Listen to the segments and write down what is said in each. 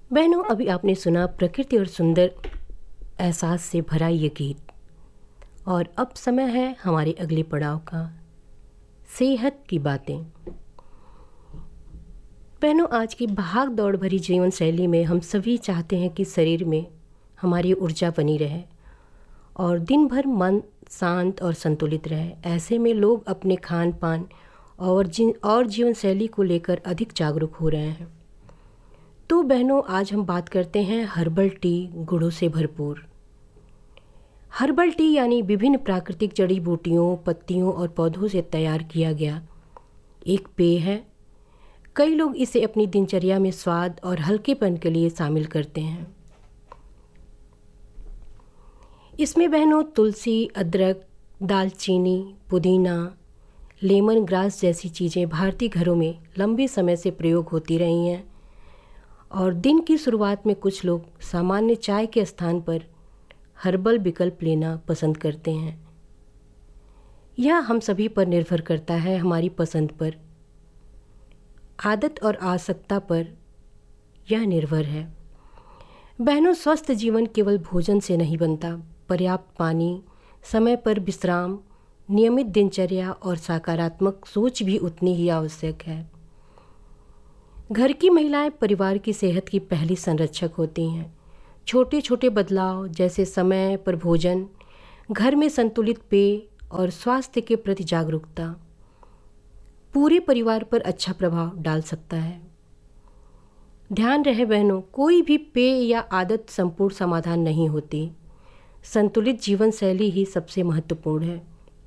बहनों, अभी आपने सुना प्रकृति और सुंदर एहसास से भरा ये गीत। और अब समय है हमारे अगले पड़ाव का, सेहत की बातें। बहनों, आज की भाग दौड़ भरी जीवन शैली में हम सभी चाहते हैं कि शरीर में हमारी ऊर्जा बनी रहे और दिन भर मन शांत और संतुलित रहे। ऐसे में लोग अपने खान पान और जीवन शैली को लेकर अधिक जागरूक हो रहे हैं। तो बहनों, आज हम बात करते हैं हर्बल टी, गुणों से भरपूर। हर्बल टी यानी विभिन्न प्राकृतिक जड़ी बूटियों, पत्तियों और पौधों से तैयार किया गया एक पेय है। कई लोग इसे अपनी दिनचर्या में स्वाद और हल्केपन के लिए शामिल करते हैं। इसमें बहनों तुलसी, अदरक, दालचीनी, पुदीना, लेमन ग्रास जैसी चीज़ें भारतीय घरों में लंबे समय से प्रयोग होती रही हैं और दिन की शुरुआत में कुछ लोग सामान्य चाय के स्थान पर हर्बल विकल्प लेना पसंद करते हैं। यह हम सभी पर निर्भर करता है, हमारी पसंद पर, आदत और आवश्यकता पर यह निर्भर है। बहनों, स्वस्थ जीवन केवल भोजन से नहीं बनता। पर्याप्त पानी, समय पर विश्राम, नियमित दिनचर्या और सकारात्मक सोच भी उतनी ही आवश्यक है। घर की महिलाएं परिवार की सेहत की पहली संरक्षक होती हैं। छोटे छोटे बदलाव जैसे समय पर भोजन, घर में संतुलित पेय और स्वास्थ्य के प्रति जागरूकता पूरे परिवार पर अच्छा प्रभाव डाल सकता है। ध्यान रहे बहनों, कोई भी पेय या आदत संपूर्ण समाधान नहीं होती। संतुलित जीवन शैली ही सबसे महत्वपूर्ण है।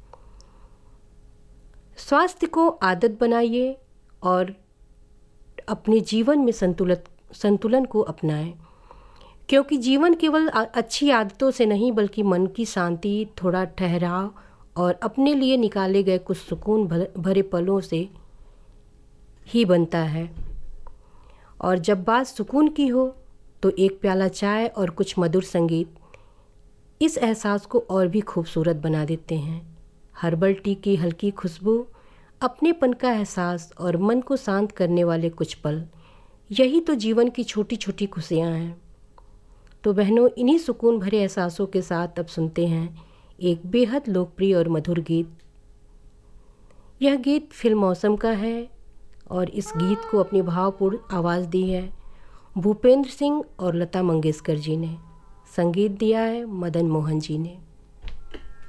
स्वास्थ्य को आदत बनाइए और अपने जीवन में संतुलन को अपनाएं, क्योंकि जीवन केवल अच्छी आदतों से नहीं बल्कि मन की शांति, थोड़ा ठहराव और अपने लिए निकाले गए कुछ सुकून भरे पलों से ही बनता है। और जब बात सुकून की हो तो एक प्याला चाय और कुछ मधुर संगीत इस एहसास को और भी खूबसूरत बना देते हैं। हर्बल टी की हल्की खुशबू, अपनेपन का एहसास और मन को शांत करने वाले कुछ पल, यही तो जीवन की छोटी छोटी खुशियाँ हैं। तो बहनों, इन्हीं सुकून भरे एहसासों के साथ अब सुनते हैं एक बेहद लोकप्रिय और मधुर गीत। यह गीत फिल्म मौसम का है और इस गीत को अपनी भावपूर्ण आवाज़ दी है भूपेंद्र सिंह और लता मंगेशकर जी ने। संगीत दिया है मदन मोहन जी ने।